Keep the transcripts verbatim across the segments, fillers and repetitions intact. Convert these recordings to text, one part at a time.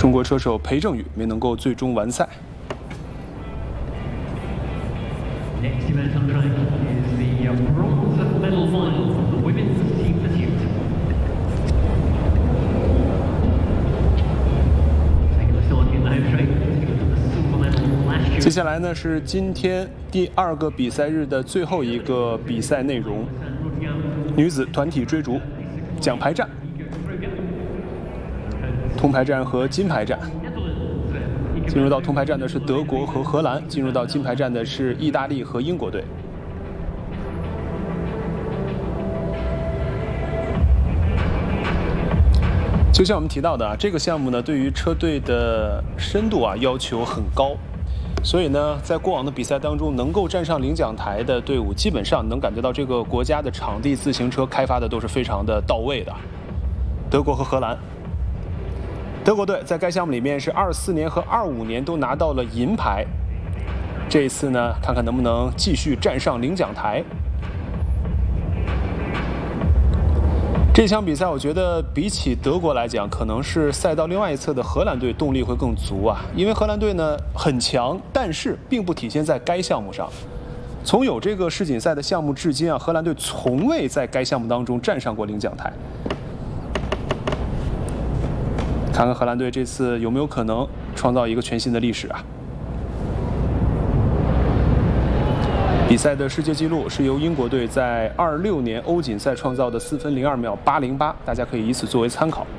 中国车手裴正宇没能够最终完赛。 Next event on track is the bronze medal final for the women's team pursuit. Taking the start in the home straight, taking the silver medal last year. 接下来呢是今天第二个比赛日的最后一个比赛内容，女子团体追逐奖牌战、铜牌战和金牌战。 进入到铜牌战的是德国和荷兰，进入到金牌战的是意大利和英国队。就像我们提到的啊，这个项目呢，对于车队的深度啊要求很高，所以呢，在过往的比赛当中，能够站上领奖台的队伍，基本上能感觉到这个国家的场地自行车开发的都是非常的到位的。德国和荷兰。 德国队在该项目里面是二四年和二五年都拿到了银牌，这一次呢，看看能不能继续站上领奖台。这场比赛，我觉得比起德国来讲，可能是赛道另外一侧的荷兰队动力会更足啊，因为荷兰队呢很强，但是并不体现在该项目上。从有这个世锦赛的项目至今啊，荷兰队从未在该项目当中站上过领奖台。 看看荷兰队这次有没有可能创造一个全新的历史啊！比赛的世界纪录是由英国队在二六年欧锦赛创造的四分零二秒八零八，大家可以以此作为参考。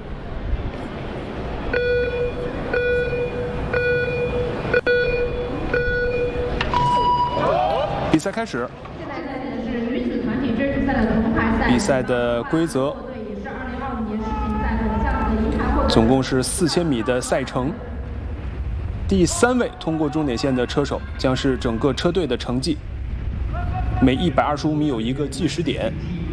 比赛开始。 现在赛的是女子团体追逐赛的铜牌赛。 比赛的规则。 总共是四千米的赛程，第三位通过终点线的车手将是整个车队的成绩。每一百二十五米有一个计时点。